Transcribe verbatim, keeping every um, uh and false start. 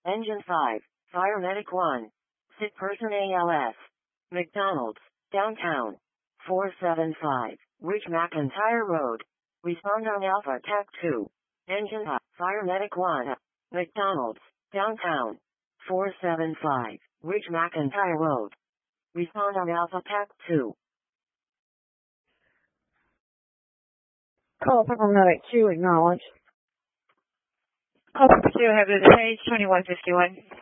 Engine five, Fire Medic one. Sick person A L S. McDonald's, downtown. four seven five, Rich McIntyre Road. Respond on Alpha T A C two. Engine five, Fire Medic one. McDonald's, downtown. four seven five, Rich McIntyre Road. Respond on Alpha T A C two. Call Pepper Medic two, acknowledge. Call Pepper two, have this page twenty-one fifty-one.